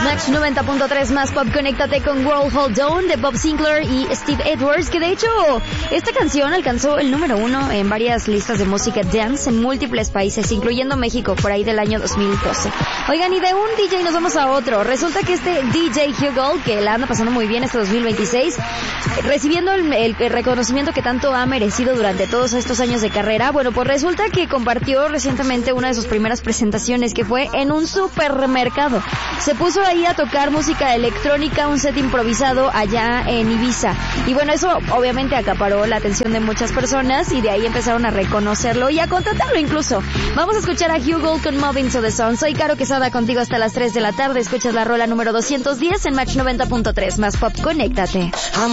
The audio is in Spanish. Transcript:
Match 90.3 más pop, conéctate con World Hold On de Bob Sinclair y Steve Edwards, que de hecho esta canción alcanzó el número 1 en varias listas de música dance en múltiples países, incluyendo México, por ahí del año 2012. Oigan, y de un DJ nos vamos a otro. Resulta que este DJ Hugh Gold, que la anda pasando muy bien este 2026, recibiendo el reconocimiento que tanto ha merecido durante todos estos años de carrera, bueno, pues resulta que compartió recientemente una de sus primeras presentaciones, que fue en un supermercado. Se puso ahí a tocar música electrónica, un set improvisado allá en Ibiza. Y bueno, eso obviamente acaparó la atención de muchas personas y de ahí empezaron a reconocerlo y a contratarlo incluso. Vamos a escuchar a Hugh Gold con Moving to the Sun. Soy Caro Quesada contigo hasta las 3 de la tarde. Escuchas la rola número 210 en Match 90.3 más pop, conéctate.